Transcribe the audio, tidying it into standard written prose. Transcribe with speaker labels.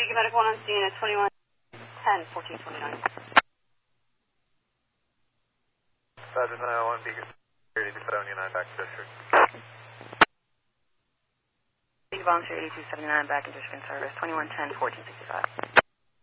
Speaker 1: Beacon Medical 1 on scene at 2110, 1429.
Speaker 2: Sergeant 901, Beacon 8279, back to district.
Speaker 3: Beacon Volunteer 8279, back in district service, 2110, 1465.